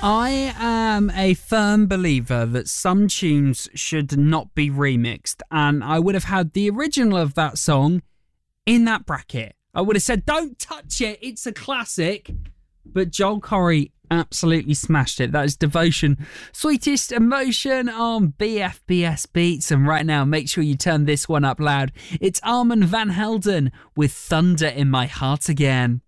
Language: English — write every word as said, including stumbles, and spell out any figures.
I am a firm believer that some tunes should not be remixed, and I would have had the original of that song in that bracket. I would have said, don't touch it, it's a classic. But Joel Corry absolutely smashed it. That is Devotion, Sweetest Emotion on B F B S Beats. And right now, make sure you turn this one up loud. It's Armand Van Helden with Thunder in My Heart Again.